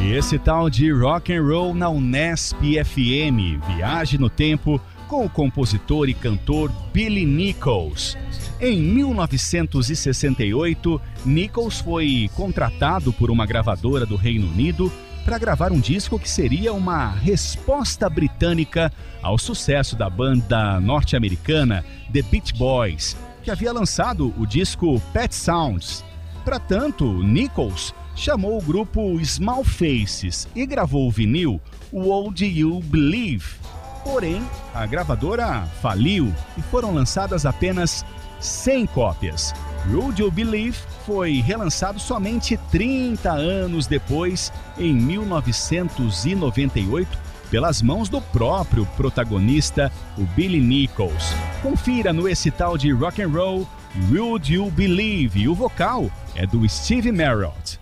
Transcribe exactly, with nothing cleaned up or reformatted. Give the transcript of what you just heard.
Esse tal de rock and roll na Unesp F M, Viagem no Tempo, com o compositor e cantor Billy Nichols. Em mil novecentos e sessenta e oito, Nichols foi contratado por uma gravadora do Reino Unido para gravar um disco que seria uma resposta britânica ao sucesso da banda norte-americana The Beach Boys, que havia lançado o disco Pet Sounds. Para tanto, Nichols chamou o grupo Small Faces e gravou o vinil Would You Believe. Porém, a gravadora faliu e foram lançadas apenas cem cópias. Would You Believe foi relançado somente trinta anos depois, em mil novecentos e noventa e oito, pelas mãos do próprio protagonista, o Billy Nichols. Confira no esse tal de rock and roll Would You Believe, e o vocal é do Steve Merritt.